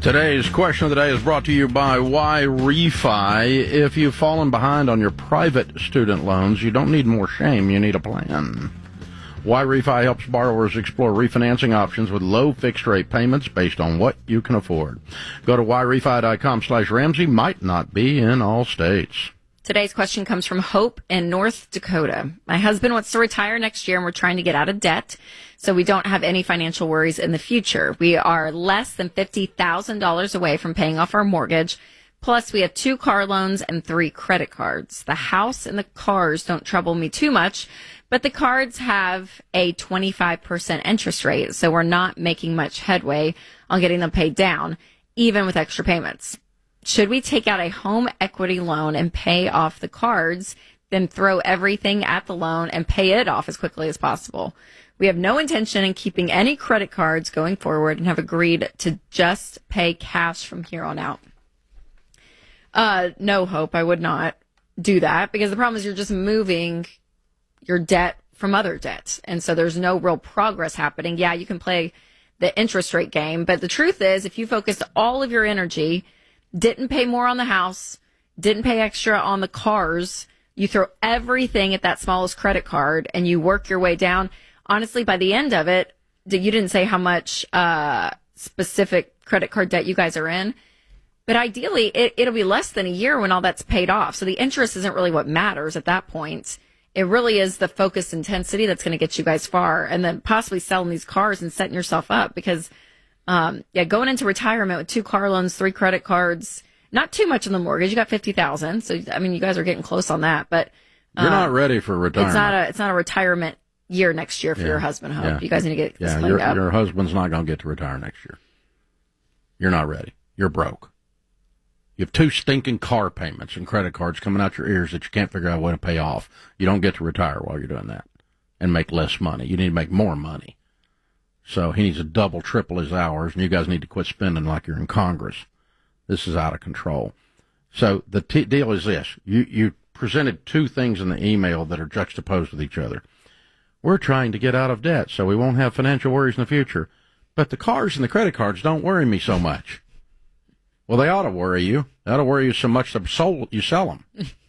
Today's question of the day is brought to you by YRefi. If you've fallen behind on your private student loans, you don't need more shame, you need a plan. YRefi helps borrowers explore refinancing options with low fixed-rate payments based on what you can afford. Go to YRefi.com/Ramsey. Might not be in all states. Today's question comes from Hope in North Dakota. My husband wants to retire next year, and we're trying to get out of debt, so we don't have any financial worries in the future. We are less than $50,000 away from paying off our mortgage. Plus, we have 2 car loans and 3 credit cards. The house and the cars don't trouble me too much, but the cards have a 25% interest rate, so we're not making much headway on getting them paid down, even with extra payments. Should we take out a home equity loan and pay off the cards, then throw everything at the loan and pay it off as quickly as possible? We have no intention in keeping any credit cards going forward and have agreed to just pay cash from here on out. No, Hope, I would not do that, because the problem is you're just moving your debt from other debts. And so there's no real progress happening. Yeah, you can play the interest rate game, but the truth is, if you focus all of your energy, didn't pay more on the house, didn't pay extra on the cars, you throw everything at that smallest credit card and you work your way down. Honestly, by the end of it, you didn't say how much specific credit card debt you guys are in, but ideally it'll be less than a year when all that's paid off. So the interest isn't really what matters at that point. It really is the focused intensity that's going to get you guys far, and then possibly selling these cars and setting yourself up, because going into retirement with 2 car loans, 3 credit cards, not too much on the mortgage. You got $50,000, so I mean, you guys are getting close on that. But you're not ready for retirement. It's not a retirement year next year for your husband. Hope you guys need to get this cleaned up. Your husband's not going to get to retire next year. You're not ready. You're broke. You have 2 stinking car payments and credit cards coming out your ears that you can't figure out a way to pay off. You don't get to retire while you're doing that and make less money. You need to make more money. So he needs to double, triple his hours, and you guys need to quit spending like you're in Congress. This is out of control. So the deal is this. You presented 2 things in the email that are juxtaposed with each other. We're trying to get out of debt so we won't have financial worries in the future. But the cars and the credit cards don't worry me so much. Well, they ought to worry you. They ought to worry you so much that you sell them.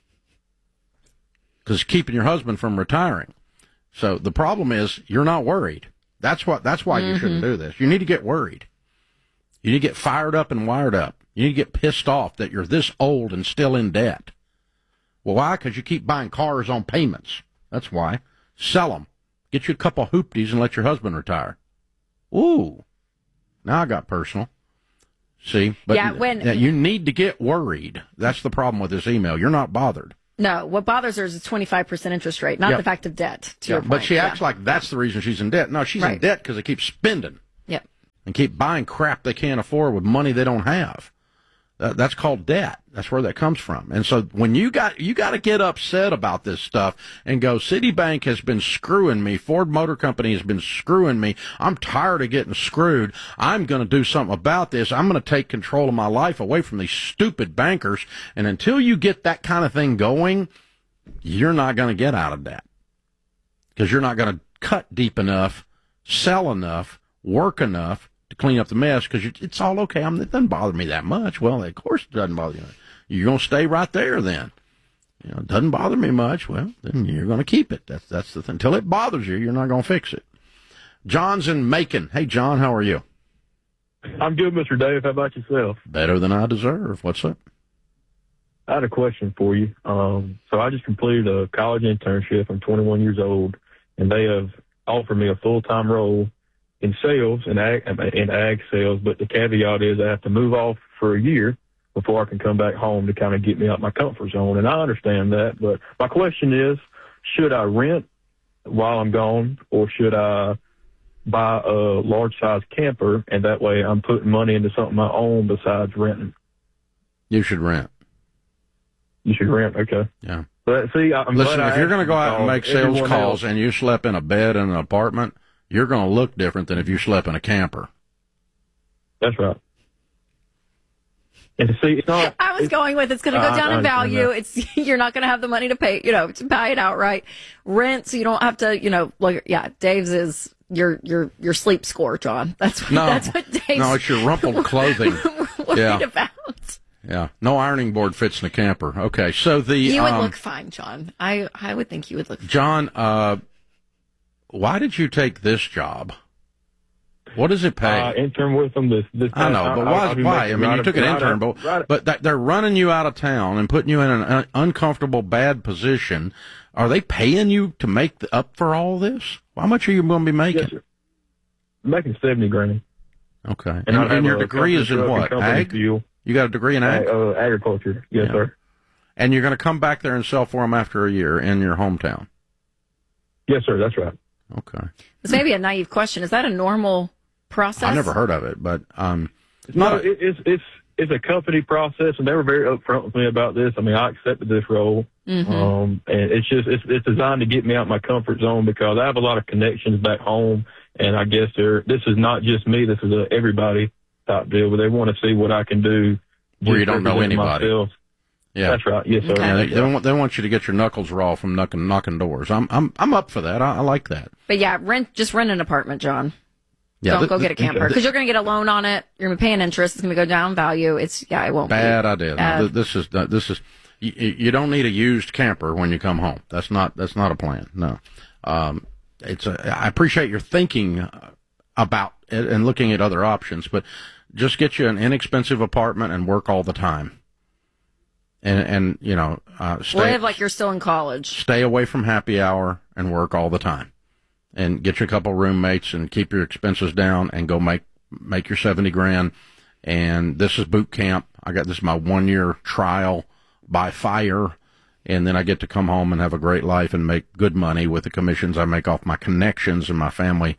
Because it's keeping your husband from retiring. So the problem is you're not worried. That's why you shouldn't do this. You need to get worried. You need to get fired up and wired up. You need to get pissed off that you're this old and still in debt. Well, why? Because you keep buying cars on payments. That's why. Sell them. Get you a couple of hoopties and let your husband retire. Ooh. Now I got personal. See? But you need to get worried. That's the problem with this email. You're not bothered. No, what bothers her is the 25% interest rate, not the fact of debt, to your point. But she acts like that's the reason she's in debt. No, she's in debt because they keep spending. Yep. And keep buying crap they can't afford with money they don't have. That's called debt. That's where that comes from. And so when you got to get upset about this stuff and go, Citibank has been screwing me. Ford Motor Company has been screwing me. I'm tired of getting screwed. I'm going to do something about this. I'm going to take control of my life away from these stupid bankers. And until you get that kind of thing going, you're not going to get out of debt, because you're not going to cut deep enough, sell enough, work enough to clean up the mess, because it's all okay. It doesn't bother me that much. Well, of course it doesn't bother you. You're going to stay right there then. It doesn't bother me much. Well, then you're going to keep it. That's the thing. Until it bothers you, you're not going to fix it. John's in Macon. Hey, John, how are you? I'm good, Mr. Dave. How about yourself? Better than I deserve. What's up? I had a question for you. So I just completed a college internship. I'm 21 years old, and they have offered me a full-time role in sales and ag sales, but the caveat is I have to move off for a year before I can come back home to kind of get me out my comfort zone. And I understand that, but my question is, should I rent while I'm gone, or should I buy a large size camper, and that way I'm putting money into something I own besides renting? You should rent. You should rent, okay. Yeah. But see, listen, if you're going to go out and make sales calls and you slept in a bed in an apartment, you're going to look different than if you slept in a camper. That's right. And see, it's not. I was going with it's going to go down in value. You're not going to have the money to pay, to buy it outright. Rent, so you don't have to, Dave's is your sleep score, John. That's what Dave's. No, it's your rumpled clothing. worried about. Yeah. No ironing board fits in a camper. Okay. So you would look fine, John. I would think you would look fine. John, why did you take this job? What does it pay? Intern with them this I know, but why? I mean, you took an intern, but they're running you out of town and putting you in an uncomfortable, bad position. Are they paying you to make up for all this? How much are you going to be making? Yes, sir. I'm making $70,000. Okay. And your degree is in what? Ag? Fuel. You got a degree in ag? Agriculture. Yes, sir. And you're going to come back there and sell for them after a year in your hometown? Yes, sir. That's right. Okay. This may be a naive question. Is that a normal process? I never heard of it, but it's a company process, and they were very upfront with me about this. I mean, I accepted this role, and it's designed to get me out of my comfort zone because I have a lot of connections back home, and I guess this is not just me. This is a everybody type deal, but they want to see what I can do where you don't know anybody. Myself. Yeah, that's right. Yes, sir. Okay. Yeah, they want you to get your knuckles raw from knocking doors. I'm up for that. I like that. But yeah, rent an apartment, John. Yeah, don't go get a camper because you're going to get a loan on it. You're going to be paying interest. It's going to go down in value. It won't. Bad idea. No, this is. You don't need a used camper when you come home. That's not a plan. No. I appreciate your thinking about it and looking at other options, but just get you an inexpensive apartment and work all the time. And live like you're still in college. Stay away from happy hour and work all the time. And get you a couple roommates and keep your expenses down and go make your $70,000. And this is boot camp. This is my 1 year trial by fire. And then I get to come home and have a great life and make good money with the commissions I make off my connections and my family,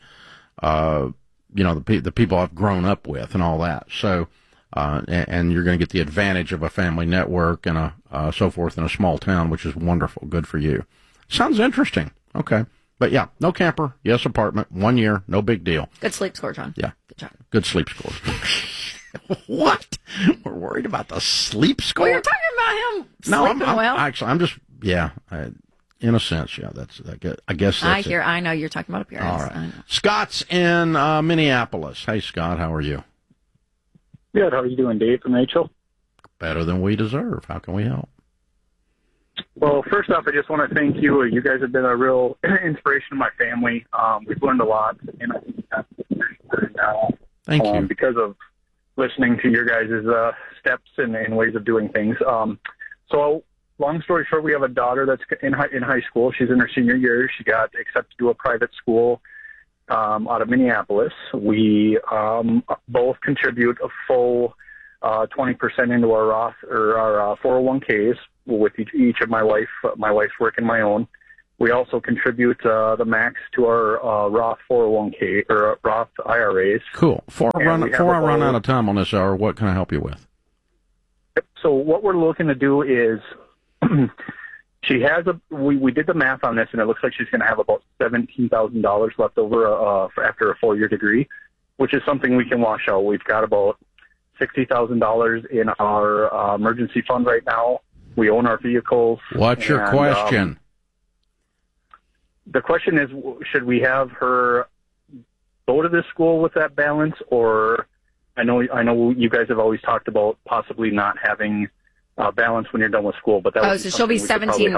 the people I've grown up with and all that. So, and you're going to get the advantage of a family network and so forth in a small town, which is wonderful. Good for you. Sounds interesting. Okay. But yeah, no camper, yes apartment, 1 year, no big deal. Good sleep score, John. Yeah. Good job. Good sleep score. What? We're worried about the sleep score? Well, you're talking about him sleeping well. I'm just, in a sense, yeah, I guess that's it. I know you're talking about appearance. All right. I know. Scott's in Minneapolis. Hey, Scott, how are you? Good. How are you doing, Dave from Rachel? Better than we deserve. How can we help? Well, first off, I just want to thank you. You guys have been a real inspiration to my family. We've learned a lot, and I think that's now. Thank you. Because of listening to your guys' steps and ways of doing things. So, long story short, we have a daughter that's in high school. She's in her senior year. She got accepted to a private school out of Minneapolis. We both contribute a full 20% into our Roth or our 401ks with each of my wife's work and my own. We also contribute the max to our Roth 401k or Roth IRAs. Cool. Before I run out of time on this hour, what can I help you with? So what we're looking to do is she has we did the math on this, and it looks like she's going to have about $17,000 left over after a 4-year degree, which is something we can wash out. We've got about $60,000 in our emergency fund right now. We own our vehicles. What's your question? The question is, should we have her go to this school with that balance, or I know you guys have always talked about possibly not having balance when you're done with school, but that was so she'll be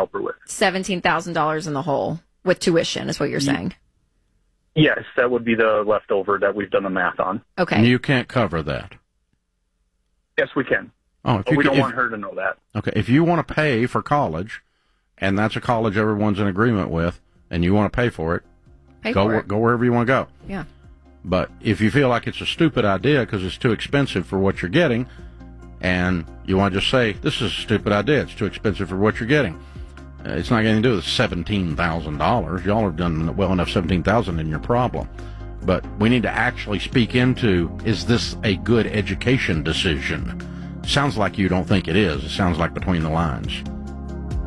$17,000 in the hole with tuition, is what you're saying? Yes, that would be the leftover that we've done the math on. Okay. And you can't cover that. Yes, we can. Oh, but we don't want her to know that. Okay, if you want to pay for college, and that's a college everyone's in agreement with, and you want to pay for it, go wherever you want to go. Yeah. But if you feel like it's a stupid idea because it's too expensive for what you're getting, and you want to just say, this is a stupid idea, it's too expensive for what you're getting, it's not going to do with $17,000. Y'all have done well enough $17,000 in your problem. But we need to actually speak into, is this a good education decision? Sounds like you don't think it is. It sounds like between the lines.